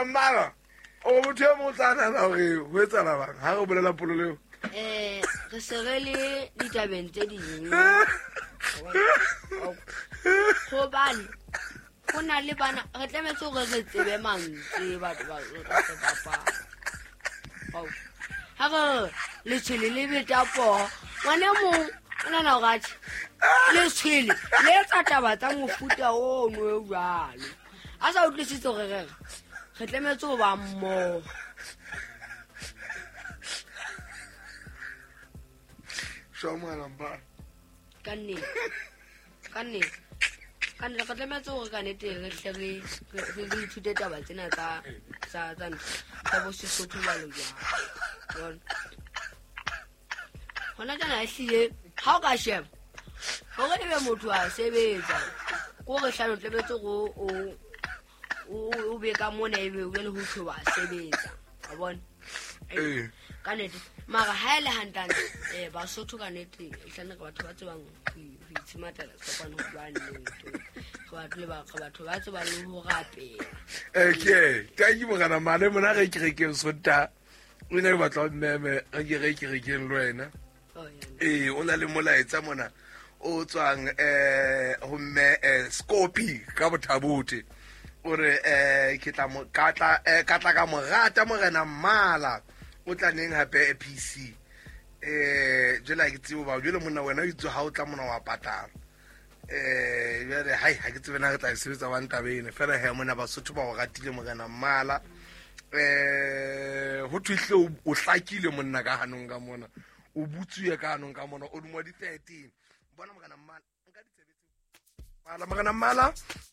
mogana mmala o motho e mo tsana na re ho etsa la bang ha re bolela polo leo re serele ditabeng tse ding go bane go na le bana re tlemetse go re tsebe mantse batho ba papa ha go le tshile le betapo ngwane mo ona na gathi le tshile le tsa tsa mofuta o no jalo a sa utlwisitse gore re tlemetse go ba mmo shomana mba kanne re tlemetse gore ka nete re ithute taba tsena tsa bo Sesotho ba lo jang hona kana hlile ha o ka sheba gore ebe motho a sebetsa go re hlano tlemetse go o be ka mona ebe o le ho tloba sebetsa a bona ka nete mara ha ile hantana ba Sotho ka nete hlana ka batho ba tsebang ho itshimatela tsopano ho bana batho ba tseba le ho rapela okay ka ke mogana mane mona ge ke ke Sonta o ne ba tla mmeme ge ke le wena o na le molaetsa mona o tswang ho mme Scopi ka bothabote ore ke tla mo katla ka mogata mogena mmala o tla neng hape PC jela ke tsebo ba jelo monna wena o itse ha o tla mona wa patala jale hai ha ke tsebe na re tla sebetsa wa ntabene fela he mona ba Sotho ba go gatile mogena mmala ho thuhle o hlakile monna ka hanong ka mona o butsuye ka hanong ka mona o mo di 13 bona mogena mmala nka di tsebetse mala mogena mmala